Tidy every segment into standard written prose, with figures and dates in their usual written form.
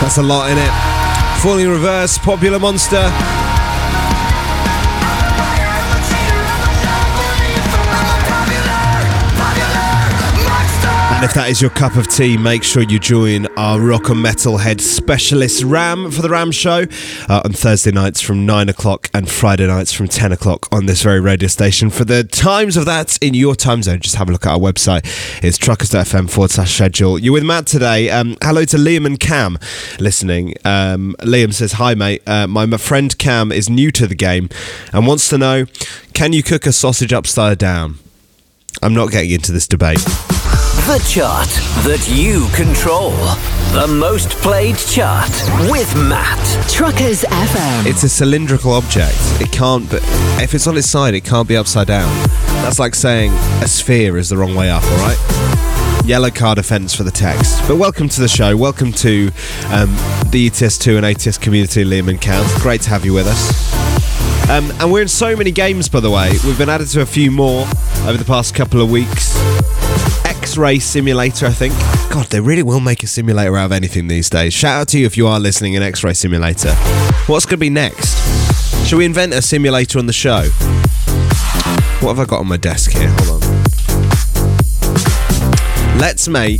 That's a lot in it. Falling in Reverse, Popular Monster. And if that is your cup of tea, make sure you join our rock and metal head specialist Ram for the Ram Show on Thursday nights from 9 o'clock and Friday nights from 10 o'clock on this very radio station. For the times of that in your time zone, just have a look at our website. It's truckers.fm/schedule. You're with Matt today. Hello to Liam and Cam listening. Liam says, hi mate, my friend Cam is new to the game and wants to know, can you cook a sausage upside down? I'm not getting into this debate. The chart that you control. The most played chart with Matt. Truckers FM. It's a cylindrical object. It can't be, if it's on its side, it can't be upside down. That's like saying a sphere is the wrong way up, alright? Yellow card offence for the text. But welcome to the show. Welcome to the ETS2 and ATS community, Liam and Cam. Great to have you with us. And we're in so many games, by the way. We've been added to a few more over the past couple of weeks. X-Ray Simulator, I think. God, they really will make a simulator out of anything these days. Shout out to you if you are listening in X-Ray Simulator. What's going to be next? Shall we invent a simulator on the show? What have I got on my desk here? Hold on. Let's make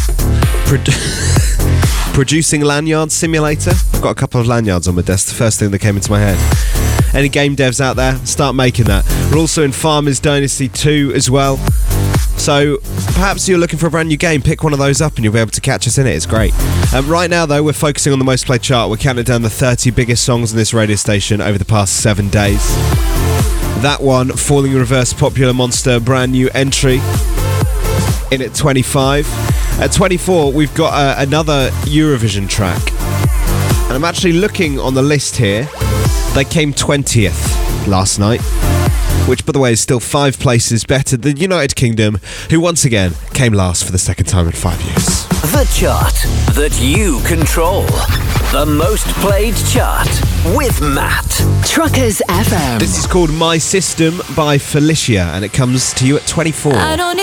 producing lanyard simulator. I've got a couple of lanyards on my desk. The first thing that came into my head. Any game devs out there, start making that. We're also in Farmers Dynasty 2 as well. So perhaps you're looking for a brand new game, pick one of those up and you'll be able to catch us in it. It's great. Right now though, we're focusing on the most played chart. We're counting down the 30 biggest songs on this radio station over the past 7 days. That one, Falling in Reverse, Popular Monster, brand new entry in at 25. At 24 we've got another Eurovision track, and I'm actually looking on the list here. They came 20th last night, which by the way is still 5 places better than United Kingdom, who once again came last for the second time in 5 years. The chart that you control. The most played chart with Matt. Truckers FM. This is called My System by Felicia, and it comes to you at 24. I don't